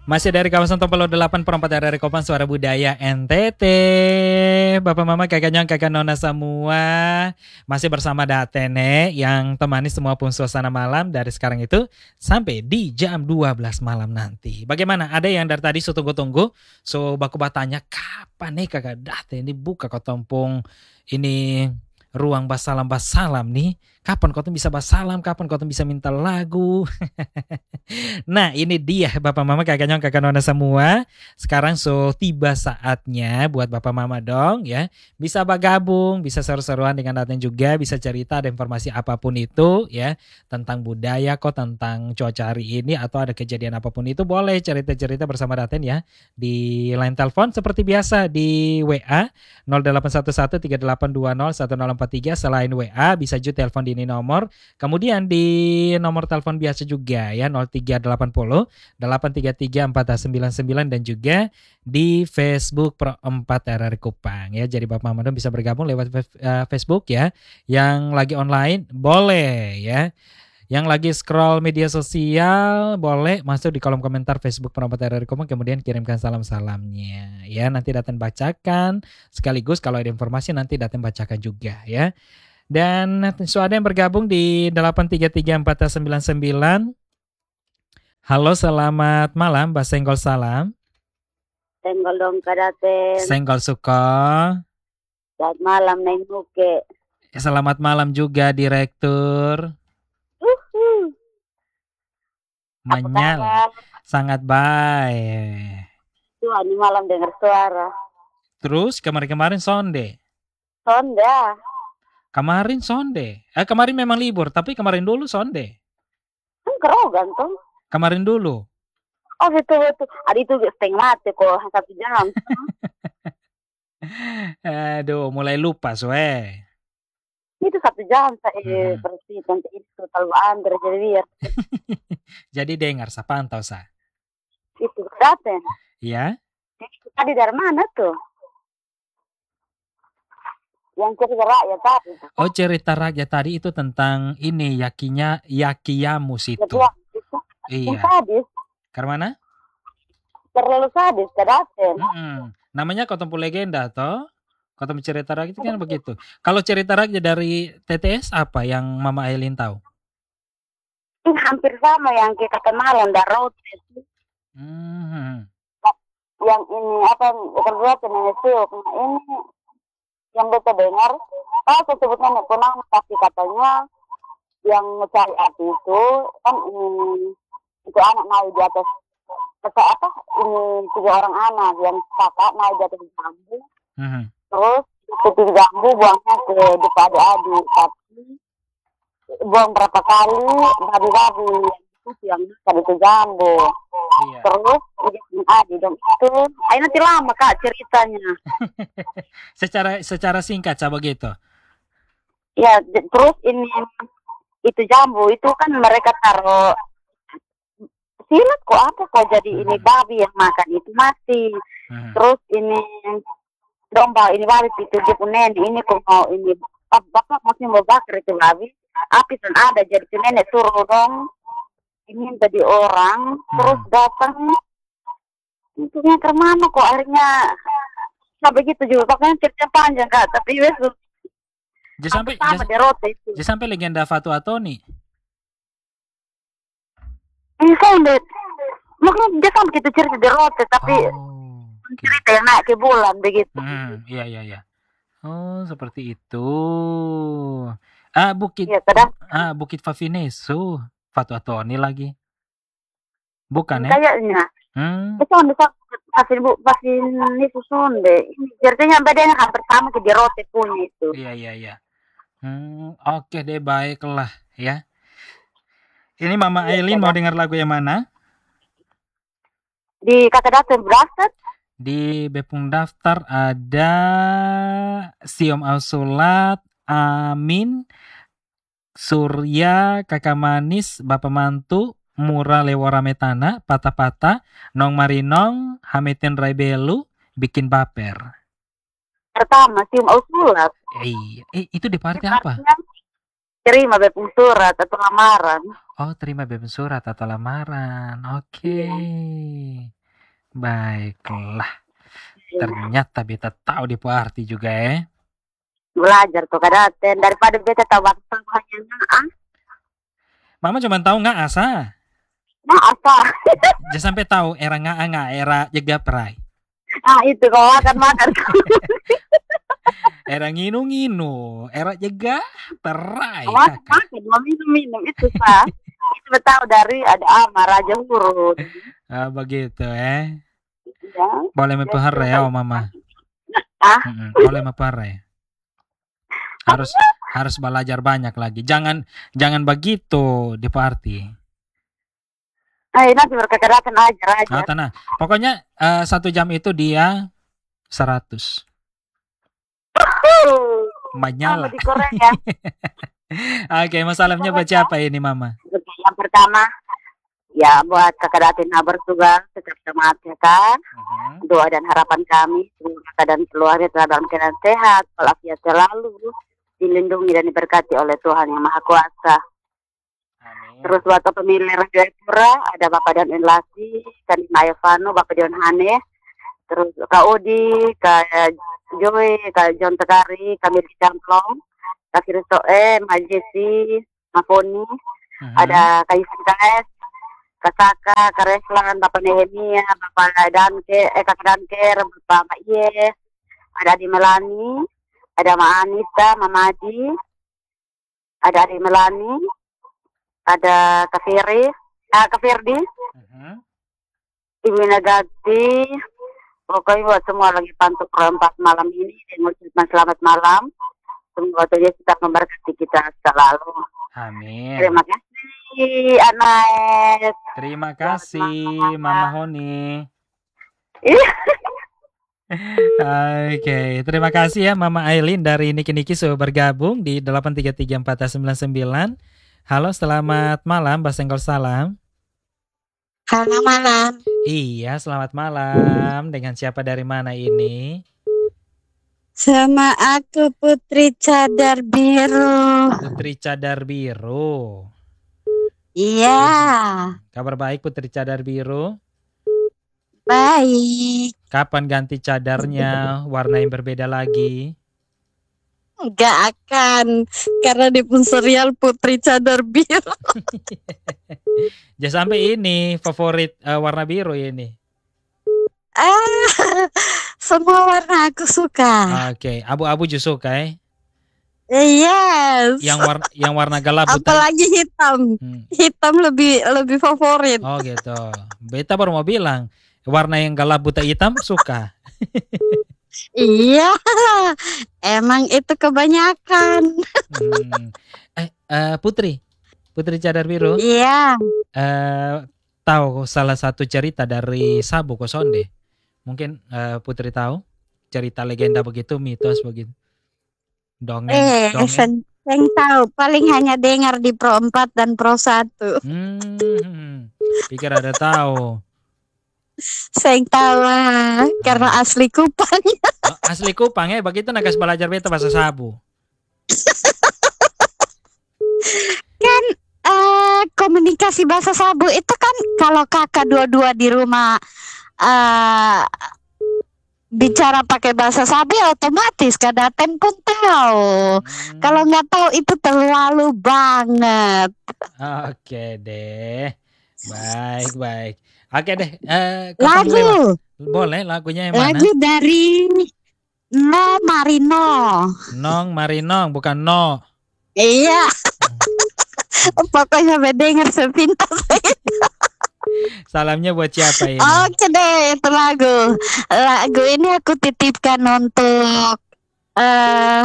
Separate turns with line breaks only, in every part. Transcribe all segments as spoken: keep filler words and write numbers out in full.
Masih dari kawasan Tompelo delapan perempat dari Kopan Suara Budaya N T T. Bapak Mama kakak nyong kakak nona semua. Masih bersama Datene yang temani semua pun suasana malam dari sekarang itu sampai di jam dua belas malam nanti. Bagaimana? Ada yang dari tadi so tunggu-tunggu. So baku batanya kapan nih kakak Datene buka kau tompong ini ruang basalam basalam nih. Kapan kau tuh bisa basalam? Kapan kau tuh bisa minta lagu? Nah ini dia Bapak Mama kakak nyong kakak nona semua. Sekarang so tiba saatnya buat Bapak Mama dong ya. Bisa bergabung, bisa seru-seruan dengan Daten juga. Bisa cerita ada informasi apapun itu ya. Tentang budaya kok, tentang cuaca hari ini. Atau ada kejadian apapun itu boleh cerita-cerita bersama Daten ya. Di line telepon seperti biasa di W A nol delapan satu satu tiga delapan dua nol satu nol empat tiga. Selain W A bisa juga telepon di ini nomor. Kemudian di nomor telepon biasa juga ya nol tiga delapan nol delapan tiga tiga empat sembilan sembilan dan juga di Facebook Pro empat R R Kupang ya. Jadi Bapak Mama bisa bergabung lewat uh, Facebook ya. Yang lagi online boleh ya. Yang lagi scroll media sosial boleh masuk di kolom komentar Facebook Pro empat R R Kupang kemudian kirimkan salam-salamnya ya. Nanti Daten bacakan sekaligus kalau ada informasi nanti Daten bacakan juga ya. Dan so ada yang bergabung di delapan tiga tiga empat sembilan sembilan. Halo, selamat malam, Mbak Senggol salam.
Senggol dong Kadaten.
Senggol suka.
Selamat malam Neng Muke.
Selamat malam juga Direktur.
Uhuh.
Menyal. Sangat baik.
Tuh, ini malam dengar suara.
Terus kemarin-kemarin sonde.
Sonda.
Kemarin sonde. Eh kemarin memang libur, tapi kemarin dulu sonde.
Kan kerogan tuh.
Kemarin dulu.
Oh betul betul. Ada itu setengah mati kok satu jam.
Aduh, mulai lupa soe.
Itu satu jam saya hmm. bersih nanti itu total andre jadi biar.
Jadi dengar sa pantau sa.
Itu Daten.
Iya.
Tadi dari mana tuh? Yang cerita rakyat tadi.
Oh cerita rakyat tadi itu tentang ini yakinya Yakiyamus itu.
Ya,
iya.
Sadis.
Karena mana?
Terlalu sadis Daten.
Mm-mm. Namanya Kotompu Legenda toh. Kotompu cerita rakyat itu kan begitu. Kalau cerita rakyat dari T T S apa yang Mama Aileen tahu?
Ini hampir sama yang kita kenal on the road itu.
Hmm.
Yang ini apa kedua penelitian ini yang beta dengar, oh saya sebutnya nekonang tapi katanya yang mencari api itu kan ini itu anak naik di atas kata apa ini tiga orang anak yang kakak naik di atas bambu, mm-hmm. terus itu bambu buangnya ke depan adik tapi buang berapa kali babi-babi yang bisa itu jambu. Iya. Terus adik dong itu, ayo nanti lama kak ceritanya.
secara secara singkat coba gitu.
Ya terus ini itu jambu itu kan mereka taruh silat kok apa kok jadi hmm. ini babi yang makan itu mati. Hmm. Terus ini domba ini babi itu dia punya ini kok mau ini bapak maksudnya mau bakar itu babi api kan ada jadi nenek suruh dong ini tadi orang hmm. terus datang intinya ke mana kok akhirnya sampai gitu juga pokoknya cerita panjang kak tapi wes
jadi sampai jadi sampai legenda Fatu Atoni
ini sampai mungkin dia sampai gitu cerita di rote tapi oh, okay. cerita yang naik ke bulan begitu
hmm, iya iya iya oh seperti itu ah bukit ya, ah Bukit Fafinesu Fatu Atoni lagi bukan ya
kayaknya hmm. itu on bisa pasir bu pasir itu sonde ceritanya bedanya hampir sama ke di rote punya itu
iya iya iya hmm, oke okay deh baiklah ya ini Mama ya, Aileen mau dengar lagu yang mana
di kata daftar berapa
di Bepung daftar ada Siom Ausulat Amin Surya Kakak Manis Bapak Mantu Murah Lewara Metana, Pata-Pata, Nong Marinong, Hamitin Raibelu, Bikin Baper.
Pertama, Sium Ausulat.
Eh, eh, itu di partai apa?
Terima bebeng surat atau lamaran.
Oh, terima bebeng surat atau lamaran. Oke. Okay. Baiklah.
Ya,
Ternyata beta tahu di arti juga ya.
belajar tuh kadaten daripada beta tahu waktu hanya ah
Mama cuma tahu nggak asa.
nah apa
Jangan sampai tahu era nggak nggak era jega perai.
ah itu kau makan makan
Era nginu-nginu, era jega perai
makan
kakak.
makan mau minum minum itu sah itu tahu dari ada ama raja hurun
Ah, begitu eh.
ya
Boleh
dia
mempelihara ya,
tahu
oh mama.
ah
Mm-mm, boleh mempelihara ya. Harus harus belajar banyak lagi. Jangan jangan begitu di party.
eh nanti berkekerasan aja
Oh,
aja
tanah. Pokoknya eh, satu jam itu dia seratus.
sama
Menyala.
di Korea
Oke, masalahnya buat siapa ini mama?
Oke, yang pertama ya buat kakak Datin bertugas tetap semangat ya kan
Mhm.
doa dan harapan kami semoga kakak dan keluarga telah dalam keadaan sehat walafiat selalu dilindungi dan diberkati oleh Tuhan yang Maha Kuasa.
Amin.
Terus buat pemilih Radio Pura ada Bapak Dan Enlasi, kan Ayovano, Bapak Dion Hane, terus Kak Udi, Kak Joy, Kak John Tekari, Kamil Camplong, Kak Kristo E, Mbak Jesi, Mbak Poni,
Mhm.
ada Kak Yusuf K S, Kak Saka, Kak Reslan, Bapak Nehemia, Bapak Danke, eh Kak Danker, Bapak Mbak Iye, ada Adi Melani, ada Mbak Anita, Mama Adi, ada Adi Melani, ada Kak Firi, ah, Kak Firdi,
Mhm.
Ibu Nagati, pokoknya buat semua lagi pantau perempat malam ini dan mengucapkan selamat malam. Semoga Tuhan Yesus tetap memberkati kita selalu.
Amin.
Terima kasih, Anaes.
Terima
Selamat
kasih
malam.
Mama Honi.
Iya.
Oke, terima kasih ya Mama Aileen dari Niki Niki sudah bergabung di delapan tiga tiga empat sembilan sembilan. Halo, selamat malam, Mbak Senggol Salam.
Halo malam.
Iya, selamat malam. Dengan siapa dari mana ini?
Sama aku Putri Cadar Biru.
Putri Cadar Biru.
Iya,
Kabar baik Putri Cadar Biru?
baik.
Kapan ganti cadarnya? Warna yang berbeda lagi?
Nggak akan, karena di pun serial Putri Cadar Biru.
Jangan sampai ini favorit eh, warna biru ini.
Ah, semua warna aku suka.
Oke, abu-abu justru kayak
Yes.
yang warna yang warna gelap buta.
Apalagi hitam.
Hmm.
Hitam lebih lebih favorit.
Oh gitu. Beta baru mau bilang warna yang gelap buta hitam suka.
Iya, emang itu kebanyakan.
Hmm. Eh, eh, Putri, Putri Cadar Biru,
Iya,
eh, tahu salah satu cerita dari Sabu Kosonde? Mungkin eh, Putri tahu cerita legenda begitu, mitos begitu, dongeng,
eh,
dongeng.
yang tahu paling hanya dengar di Pro empat dan Pro satu.
Hmm, pikir ada tahu.
Saya tahu lah, karena asli Kupang.
Oh, asli Kupang ya, begitu nagas belajar beta bahasa Sabu.
Kan eh, komunikasi bahasa Sabu itu kan kalau kakak dua-dua di rumah eh, bicara pakai bahasa Sabu ya otomatis Kadaten pun tahu.
Hmm,
Kalau nggak tahu itu terlalu banget.
Oke deh, baik baik. Oke deh, eh, kapan lewat?
Lagu,
Boleh lagunya yang mana?
lagu dari No Marino.
Nong Marinong, bukan No.
Iya, pokoknya mendengar sepintas.
Salamnya buat siapa ini?
Oke deh, itu lagu. Lagu ini aku titipkan untuk eh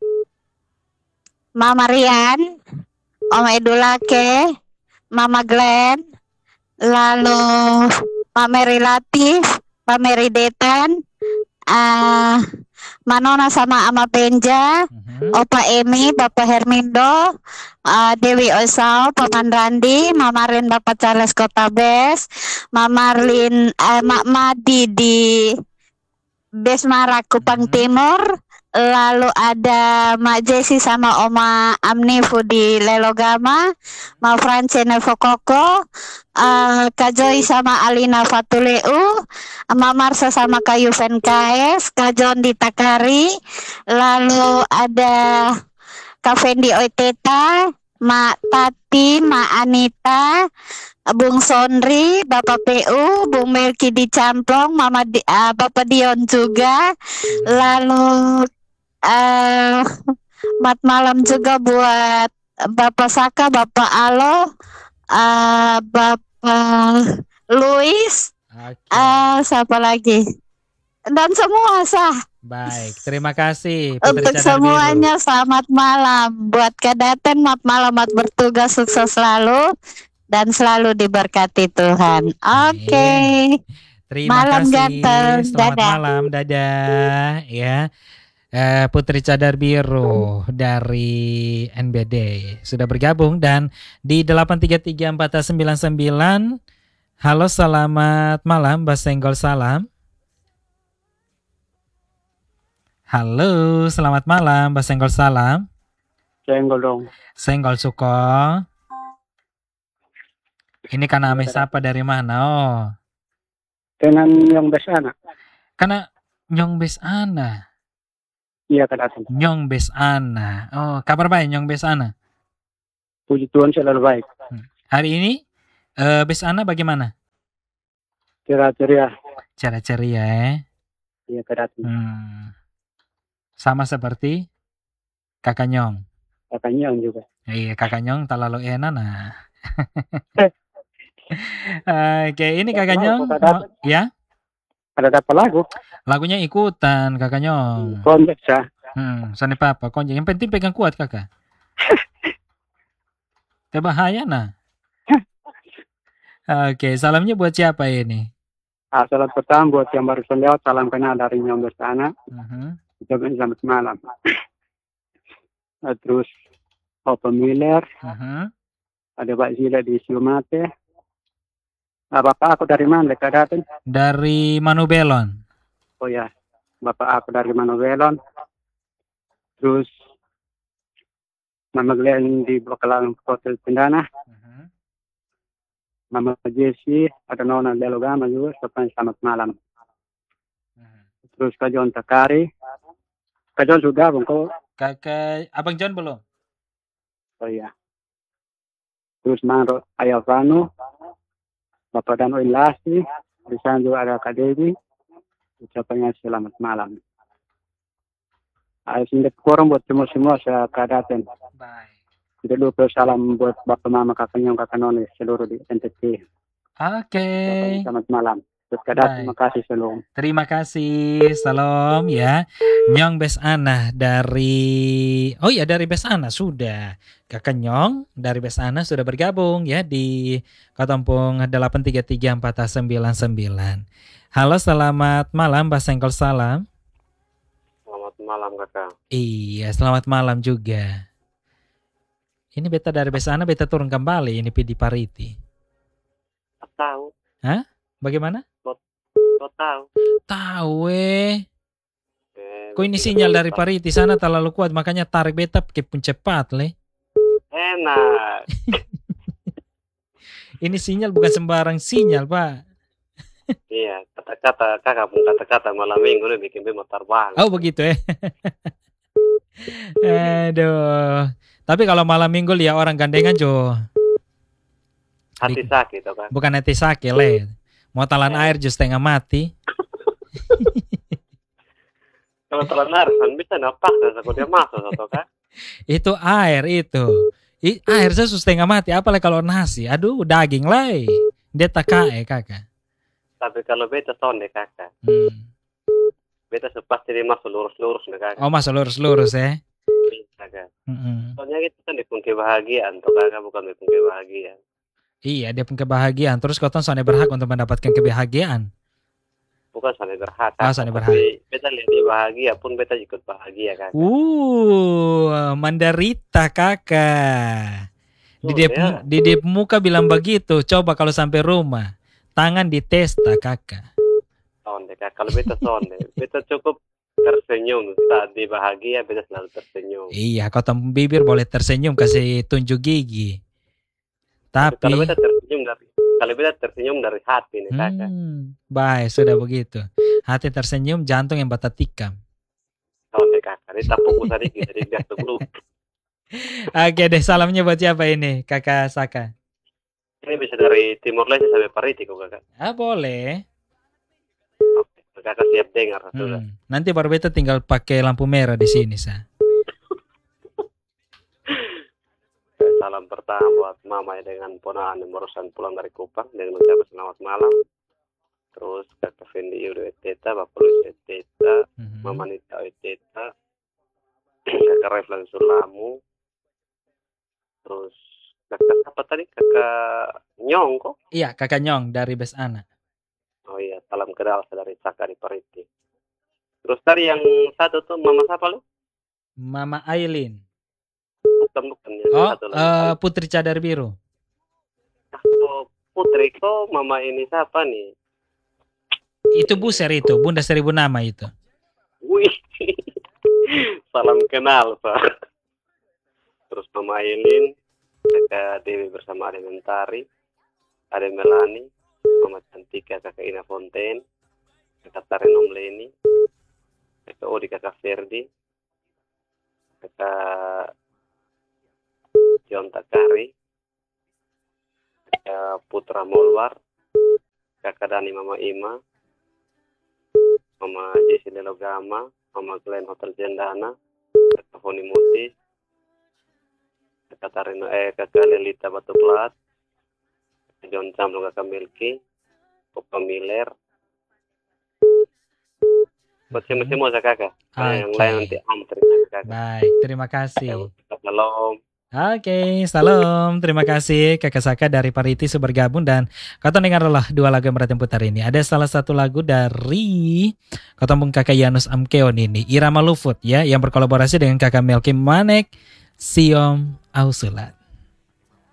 Mama Rian, Om Edulake, Mama Glenn, lalu Pak Mary Latif, Pak Mary Detan, eh Manona sama Ama Penja,
Mhm.
Opa Emi, Bapak Hermindo, eh, Dewi Osau, Paman Randi, Mama Rin, Bapak Charles Kotabes, Mama Marlin, eh, Mak Madi di Besmara Kupang
Mhm.
Timur, lalu ada Mak Jesi sama Oma Amnifu di Lelogama, Mak France Nevo Koko, uh, Kak Joy sama Alina Fatuleu, Mak Marsa sama Kak Yuven K S, Kak John di Takari, lalu ada Kak Fendi Oiteta, Mak Tati, Mak Anita, Bung Sondri, Bapak P U, Bung Melki di Camplong, Mama di, uh, Bapak Dion juga, lalu uh, mat malam juga buat Bapak Saka, Bapak Alo, uh, Bapak Luis,
Oke.
uh, siapa lagi? Dan semua sah.
Baik, terima kasih Putri
Untuk
Cadar Biru.
semuanya selamat malam. Buat Kak Daten, selamat malam, selamat bertugas, sukses selalu dan selalu diberkati Tuhan. Oke. Okay.
Terima
malam
kasih.
ganteng.
Selamat
Dadah.
malam, dadah. Ya, eh, Putri Cadar Biru dari N B D sudah bergabung dan di delapan tiga tiga empat sembilan sembilan. Halo, selamat malam, Mbak Senggol salam. Halo, selamat malam, Mbak Senggol salam.
Senggol dong.
Senggol suko. Ini karena ame siapa dari mana? Oh.
Dengan Nyong Bes Ana.
Karena Nyong Bes Ana.
Iya Kak Daten.
Nyong Bes Ana. Oh, kabar baik Nyong Bes Ana.
Puji Tuhan selalu baik.
Hmm. Hari ini uh, Bes Ana bagaimana?
Ceria-ceria.
Ceria-ceria eh.
Iya Kak Daten.
Hmm. Sama seperti Kakak Nyong.
Kakak Nyong juga.
Iya, Kakak Nyong terlalu enak nah. Oke, ini Kakak Nyong. Oh, ya?
Ada dapat lagu?
Lagunya ikutan Kakak Nyong.
Konjek sah.
Hmm, sani papa konjek. Yang penting pegang kuat Kakak. Kebahaya nah. Oke, salamnya buat siapa ini?
Ah, salam pertama buat yang baru lewat, salam kenal dari Nyong Bes Ana.
Uh-huh.
Selamat malam. Nah, terus Opa Miller.
Uh-huh.
Ada Pak Zila di Silmate. Nah, Bapak aku dari mana Kak Daten?
Dari Manubelon.
Oh ya, Bapak aku dari Manubelon. Terus Mama Glenn di Bakalang Hotel Cendana.
Uh-huh.
Mama Jesi, ada Nona Lelogama juga, selamat malam.
Uh-huh.
Terus Kak John Takari. Kak John sudah bang kok?
Kakak Abang John belum?
Oh iya. Terus Maro Ayavano, Bapak dan Oilasi, di sana juga ada Kak Dewi. Ucapannya selamat malam. Ayo sini kurang buat semua-semua saya Kak Daten.
Baik.
Tidak lupa salam buat Bapak Mama Kakak Nyong Kakak Noni seluruh di N T T.
Oke.
Selamat malam. Terus Kak Daten, terima kasih selalu.
Terima kasih, salam ya. Nyong Bes Ana dari, oh ya dari Bes Ana sudah. Kakak Nyong dari Bes Ana sudah bergabung ya di Kotompung delapan tiga tiga empat sembilan sembilan. Halo, selamat malam Mbak Senggol salam.
Selamat malam Kakak.
Iya, selamat malam juga. Ini beta dari Bes Ana, beta turun kembali ini di Pariti.
Tahu.
Hah? Bagaimana?
Kau tahu?
Tahu eh. Kok ini sinyal dari Pariti sana terlalu kuat makanya tarik beta ke pun cepat le.
Enak.
Ini sinyal bukan sembarang sinyal pak.
Iya, kata-kata kakak pun kata-kata malam minggu nih bikin bemo terbang.
Oh begitu eh. Aduh. Tapi kalau malam minggu lihat orang gandengan jo.
Hati sakit kan?
Bukan hati sakit le. Mau talan air just setengah mati.
Kalau talan air kan bisa napak dan aku dia masuk atau kan?
Itu air itu. I, air saya setengah mati. Apalagi kalau nasi. Aduh daging lah. Dia tak kae kakak.
Tapi kalau beta sonde kakak.
Hmm.
Beta sepasti dia masuk lurus-lurus nih kakak.
Oh masuk lurus-lurus eh.
Kakak.
Mm-mm.
Soalnya itu kan di pun kebahagiaan tuh kakak, bukan di pun kebahagiaan.
Iya, dia pun kebahagiaan. Terus kau soalnya berhak untuk mendapatkan kebahagiaan.
Bukan soalnya berhak.
Oh, soalnya berhak.
Beta lihat dia bahagia pun beta ikut bahagia kakak.
Uh, menderita kakak. Di
Oh,
dep,
ya.
di dep muka bilang begitu. Coba kalau sampai rumah, tangan ditesta kakak.
Sonde kakak. Kalau beta sonde, beta cukup
tersenyum saat dia bahagia, beta selalu tersenyum.
Iya, kotong bibir boleh tersenyum kasih tunjuk gigi.
Tapi kalau
Tapi
beta tersenyum dari kalau beta tersenyum dari hati nih kakak.
hmm, baik sudah begitu. Hati tersenyum, jantung yang bata tikam.
Kalau nih kakak, ini tak fokus sedikit jadi gas dulu.
Oke deh, salamnya buat siapa ini, Kakak Saka?
Ini bisa dari Timor Leste sampai Pariti kok kakak.
Ah, boleh.
Oke, kakak siap dengar sudah.
Hmm. Nanti baru beta tinggal pakai lampu merah di sini, sa.
Salam pertama buat mama dengan ponakan yang barusan pulang dari Kupang dengan ucapan selamat malam. Terus kakak Fendi Yudo Teta, bapak Luis Teta,
Mhm.
mama Nita Teta, kakak Reflan Sulamu, terus kakak apa tadi kakak Nyong kok?
Iya, Kakak Nyong dari Bes Ana.
Oh iya, salam kenal dari Saka di Pariti. Terus tadi yang satu tuh mama siapa lu?
Mama Aileen.
Bukan bukan yang
Oh,
satu
eh,
lagi.
Putri Cadar Biru.
Oh, Putri kok mama ini siapa nih?
Itu Buser itu, Bunda Seribu Nama itu.
Wih, salam kenal Pak. Terus Mama Aileen, kakak Dewi bersama Ade Mentari, Ade Melani, Mama Cantika, kakak Ina Fontaine, kakak Tarenom Leni, kakak Odi, kakak Ferdi, kakak John Takari, kakak Putra Molwar, kakak Dani Mama Ima, Mama Jesse Delogama, Mama Glenn Hotel Jendana, kakak Foni Mutis, kakak Tarino, eh kakak Lelita Batu Plat, kakak John Camlo, kakak Milky, Opa Miller, buat semua-semua saya kakak. Nah, yang
Oke.
lain nanti antri kakak.
Baik, terima kasih.
Salam.
Oke, salam. Terima kasih Kakak Saka dari Pariti sudah bergabung dan kau dengarlah dua lagu yang berarti putar ini. Ada salah satu lagu dari ketemu Kakak Yanus Amkeon ini, Irama Lufut ya, yang berkolaborasi dengan Kakak Melki Manek, Siom Ausulat.